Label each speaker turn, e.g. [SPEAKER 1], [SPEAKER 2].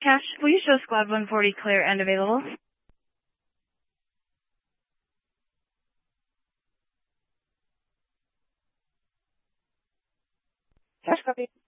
[SPEAKER 1] Cash, will you show squad 140 clear and available?
[SPEAKER 2] Cash copy.